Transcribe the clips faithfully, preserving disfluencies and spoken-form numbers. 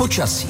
počasí.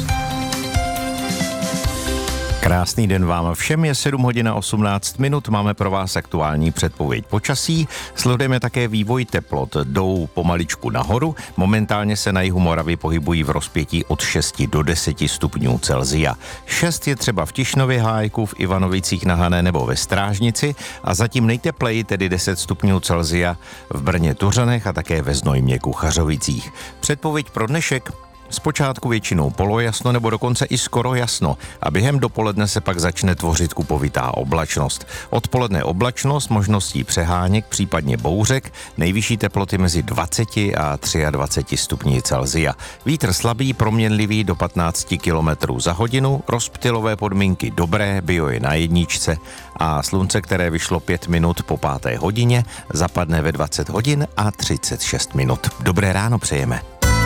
Krásný den vám všem, je sedm hodin a osmnáct minut, máme pro vás aktuální předpověď počasí. Sledujeme také vývoj teplot, jdou pomaličku nahoru, momentálně se na jihu Moravy pohybují v rozpětí od šesti do deseti stupňů Celsia. šest je třeba v Tišnově Hájku, v Ivanovicích na Hané nebo ve Strážnici a zatím nejtepleji, tedy deset stupňů Celsia v Brně Tuřanech a také ve Znojmě Kuchařovicích. Předpověď pro dnešek: zpočátku většinou polojasno nebo dokonce i skoro jasno a během dopoledne se pak začne tvořit kupovitá oblačnost. Odpoledne oblačnost, možností přeháněk, případně bouřek, nejvyšší teploty mezi dvaceti a dvaceti třemi stupni Celsia. Vítr slabý, proměnlivý do patnácti kilometrů za hodinu, rozptylové podmínky dobré, bio je na jedničce a slunce, které vyšlo pět minut po páté hodině, zapadne ve dvacet hodin a třicet šest minut. Dobré ráno přejeme.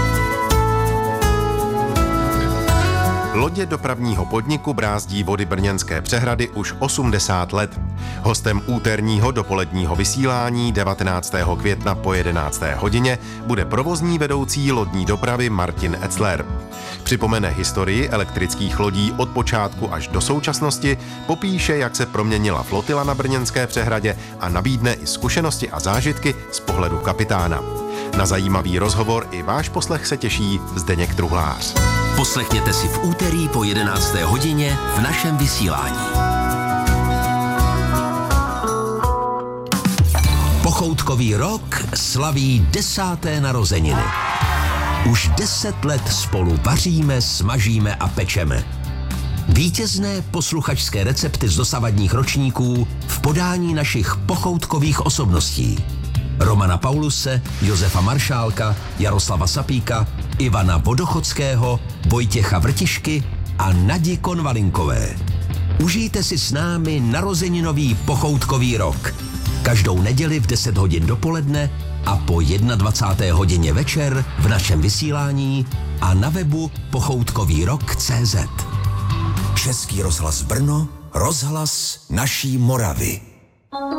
Lodě dopravního podniku brázdí vody Brněnské přehrady už osmdesát let. Hostem úterního dopoledního vysílání devatenáctého května po jedenácté hodině bude provozní vedoucí lodní dopravy Martin Etzler. Připomene historii elektrických lodí od počátku až do současnosti, popíše, jak se proměnila flotila na Brněnské přehradě a nabídne i zkušenosti a zážitky z pohledu kapitána. Na zajímavý rozhovor i váš poslech se těší Zdeněk Truhlář. Poslechněte si v úterý po jedenácté hodině v našem vysílání. Pochoutkový rok slaví desáté narozeniny. Už deset let spolu vaříme, smažíme a pečeme. Vítězné posluchačské recepty z dosavadních ročníků v podání našich pochoutkových osobností. Romana Pauluse, Josefa Maršálka, Jaroslava Sapíka, Ivana Vodochodského, Vojtěcha Vrtišky a Nadi Konvalinkové. Užijte si s námi narozeninový pochoutkový rok. Každou neděli v deset hodin dopoledne a po dvacáté jedné hodině večer v našem vysílání a na webu pochoutkový rok tečka cé zet. Český rozhlas Brno, rozhlas naší Moravy.